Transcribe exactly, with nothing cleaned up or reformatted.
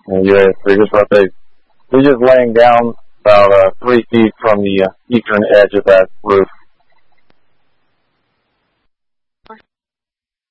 And yeah, they're just right there. They're just laying down about uh, three feet from the uh, eastern edge of that roof.